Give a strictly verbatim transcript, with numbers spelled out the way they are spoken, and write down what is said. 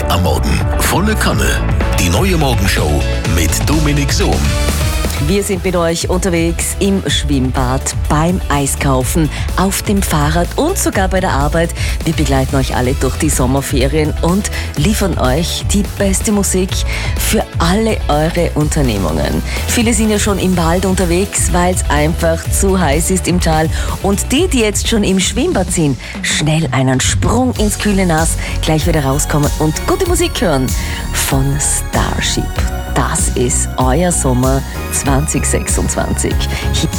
am Morgen. Volle Kanne. Die neue Morgenshow mit Dominik Sohm. Wir sind mit euch unterwegs im Schwimmbad, beim Eiskaufen, auf dem Fahrrad und sogar bei der Arbeit. Wir begleiten euch alle durch die Sommerferien und liefern euch die beste Musik für alle eure Unternehmungen. Viele sind ja schon im Wald unterwegs, weil es einfach zu heiß ist im Tal. Und die, die jetzt schon im Schwimmbad sind, schnell einen Sprung ins kühle Nass, gleich wieder rauskommen und gute Musik hören von Starship. Das ist euer Sommer zwanzig sechsundzwanzig.